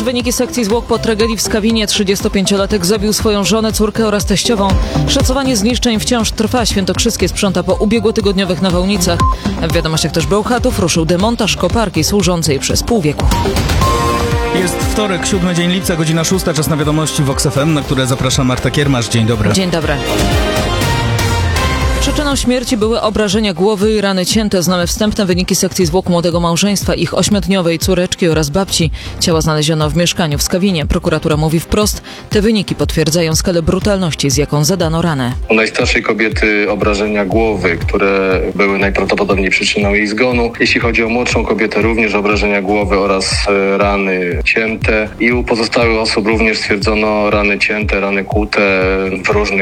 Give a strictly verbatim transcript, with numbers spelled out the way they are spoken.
Już wyniki sekcji zwłok po tragedii w Skawinie. trzydziestopięciolatek zabił swoją żonę, córkę oraz teściową. Szacowanie zniszczeń wciąż trwa. Świętokrzyskie sprząta po ubiegłotygodniowych nawałnicach. W wiadomościach też Bełchatów ruszył demontaż koparki służącej przez pół wieku. Jest wtorek, siódmy dzień lipca, godzina szósta, czas na wiadomości w Vox F M, na które zaprasza Marta Kiermasz. Dzień dobry. Dzień dobry. Przyczyną śmierci były obrażenia głowy i rany cięte. Znamy wstępne wyniki sekcji zwłok młodego małżeństwa, ich ośmiodniowej córeczki oraz babci. Ciała znaleziono w mieszkaniu w Skawinie. Prokuratura mówi wprost, te wyniki potwierdzają skalę brutalności, z jaką zadano ranę. U najstarszej kobiety obrażenia głowy, które były najprawdopodobniej przyczyną jej zgonu. Jeśli chodzi o młodszą kobietę, również obrażenia głowy oraz rany cięte. I u pozostałych osób również stwierdzono rany cięte, rany kłute w różnych